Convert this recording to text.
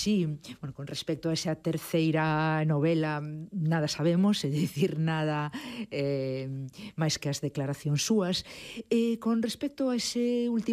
Sí, bueno, con respecto a esa terceira novela, nada sabemos, é dicir, nada máis que as declaracións súas. Con respecto a ese último